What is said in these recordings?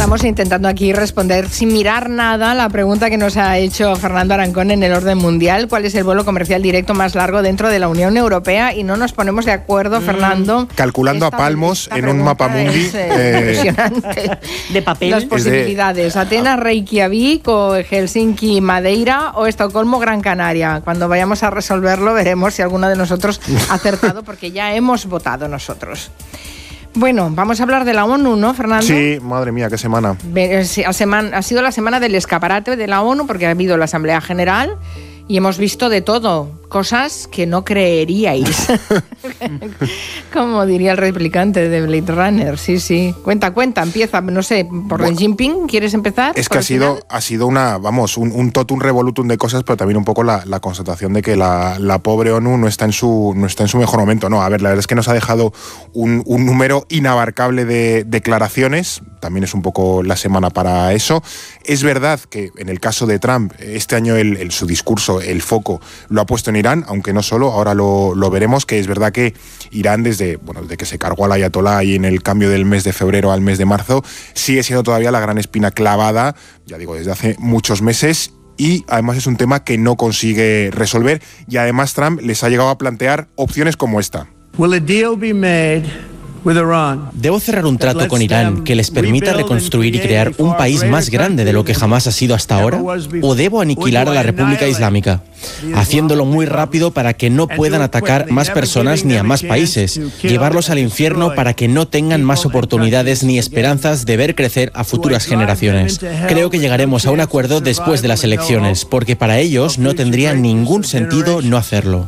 Estamos intentando aquí responder sin mirar nada la pregunta que nos ha hecho Fernando Arancón en el orden mundial. ¿Cuál es el vuelo comercial directo más largo dentro de la Unión Europea? Y no nos ponemos de acuerdo, Fernando. Calculando a palmos en un mapa mundi. Impresionante. De papel. Las posibilidades. Atenas, Reykjavik, o Helsinki, Madeira, o Estocolmo, Gran Canaria. Cuando vayamos a resolverlo veremos si alguno de nosotros ha acertado, porque ya hemos votado nosotros. Bueno, vamos a hablar de la ONU, ¿no, Fernando? Sí, madre mía, qué semana. Ha sido la semana del escaparate de la ONU, porque ha habido la Asamblea General y hemos visto de todo, cosas que no creeríais. Como diría el replicante de Blade Runner. Sí. Cuenta, empieza, no sé, por Xi Jinping, ¿quieres empezar? Es que ha sido un totum revolutum de cosas, pero también un poco la constatación de que la pobre ONU no está en su mejor momento. No, a ver, la verdad es que nos ha dejado un número inabarcable de declaraciones. También es un poco la semana para eso. Es verdad que en el caso de Trump, este año su discurso, el foco, lo ha puesto en Irán, aunque no solo, ahora lo veremos, que es verdad que Irán desde que se cargó al ayatolá y en el cambio del mes de febrero al mes de marzo, sigue siendo todavía la gran espina clavada, ya digo, desde hace muchos meses, y además es un tema que no consigue resolver, y además Trump les ha llegado a plantear opciones como esta. Will a deal be made? Debo cerrar un trato con Irán que les permita reconstruir y crear un país más grande de lo que jamás ha sido hasta ahora, o debo aniquilar a la República Islámica, haciéndolo muy rápido para que no puedan atacar más personas ni a más países, llevarlos al infierno para que no tengan más oportunidades ni esperanzas de ver crecer a futuras generaciones. Creo que llegaremos a un acuerdo después de las elecciones, porque para ellos no tendría ningún sentido no hacerlo.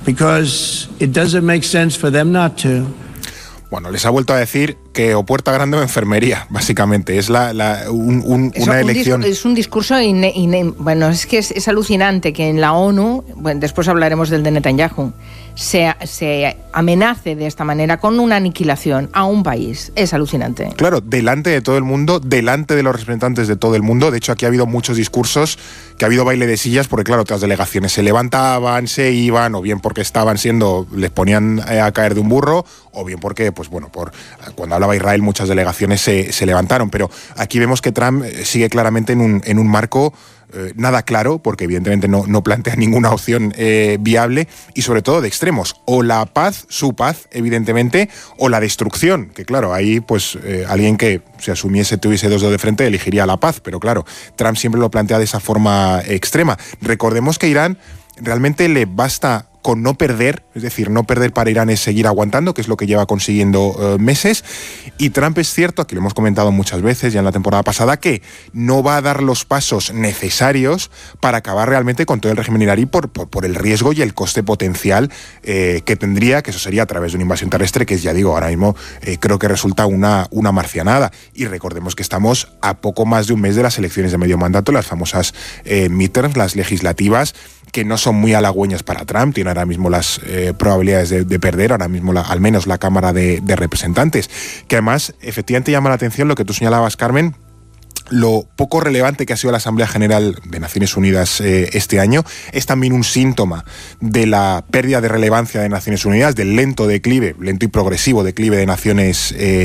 Bueno, les ha vuelto a decir que o puerta grande o enfermería, básicamente. Es una elección. Es un discurso, bueno, es que es alucinante que en la ONU, bueno, después hablaremos del de Netanyahu, se amenace de esta manera con una aniquilación a un país. Es alucinante. Claro, delante de todo el mundo, delante de los representantes de todo el mundo. De hecho, aquí ha habido muchos discursos, que ha habido baile de sillas, porque claro, otras delegaciones se levantaban, se iban, o bien porque les ponían a caer de un burro, o bien porque, cuando hablaba Israel, muchas delegaciones se levantaron. Pero aquí vemos que Trump sigue claramente en un marco nada claro, porque evidentemente no plantea ninguna opción viable, y sobre todo de extremos, o la paz, su paz, evidentemente, o la destrucción, que claro, ahí alguien que se asumiese, tuviese dos dedos de frente, elegiría la paz, pero claro, Trump siempre lo plantea de esa forma extrema. Recordemos que Irán realmente le basta con no perder, es decir, no perder para Irán es seguir aguantando, que es lo que lleva consiguiendo meses, y Trump es cierto, aquí lo hemos comentado muchas veces ya en la temporada pasada, que no va a dar los pasos necesarios para acabar realmente con todo el régimen iraní por el riesgo y el coste potencial que tendría, que eso sería a través de una invasión terrestre, que es, ya digo, ahora mismo creo que resulta una marcianada. Y recordemos que estamos a poco más de un mes de las elecciones de medio mandato, las famosas midterms, las legislativas, que no son muy halagüeñas para Trump. Tiene ahora mismo las probabilidades de perder, ahora mismo al menos la Cámara de Representantes, que además efectivamente llama la atención lo que tú señalabas, Carmen, lo poco relevante que ha sido la Asamblea General de Naciones Unidas este año. Es también un síntoma de la pérdida de relevancia de Naciones Unidas, del lento y progresivo declive de Naciones